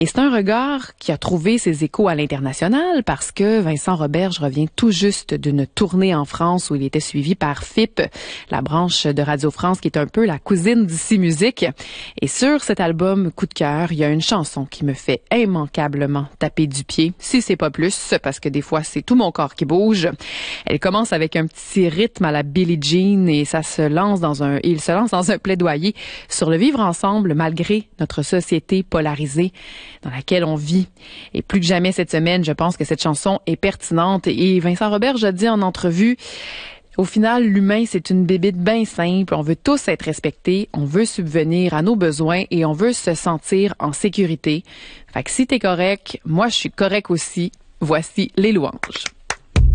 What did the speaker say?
Et c'est un regard qui a trouvé ses échos à l'international parce que Vincent Roberge revient tout juste d'une tournée en France où il était suivi par FIP, la branche de Radio France qui est un peu la cousine d'Ici Musique. Et sur cet album Coup de cœur, il y a une chanson qui me fait immanquablement taper du pied, si c'est pas plus, parce que des fois c'est tout mon corps qui bouge. Elle commence avec un petit rythme à la Billie Jean et il se lance dans un plaidoyer sur le vivre ensemble malgré notre société polarisée dans laquelle on vit. Et plus que jamais cette semaine, je pense que cette chanson est pertinente. Et Vincent Roberge a dit en entrevue, au final, l'humain, c'est une bébite bien simple. On veut tous être respectés, on veut subvenir à nos besoins et on veut se sentir en sécurité. Fait que si t'es correct, moi je suis correct aussi. Voici les louanges.